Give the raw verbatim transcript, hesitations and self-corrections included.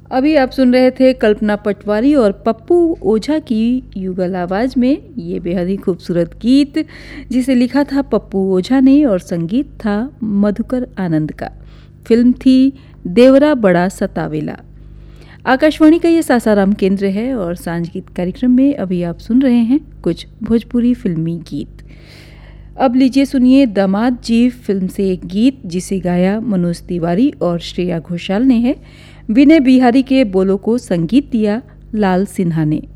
अभी आप सुन रहे थे कल्पना पटवारी और पप्पू ओझा की युगल आवाज़ में ये बेहद ही खूबसूरत गीत, जिसे लिखा था पप्पू ओझा ने और संगीत था मधुकर आनंद का। फिल्म थी देवरा बड़ा सतावेला। आकाशवाणी का ये सासाराम केंद्र है और सांझ गीत कार्यक्रम में अभी आप सुन रहे हैं कुछ भोजपुरी फिल्मी गीत। अब लीजिए सुनिए दामाद जी फिल्म से एक गीत जिसे गाया मनोज तिवारी और श्रेया घोषाल ने है। विनय बिहारी के बोलों को संगीत दिया लाल सिन्हा ने।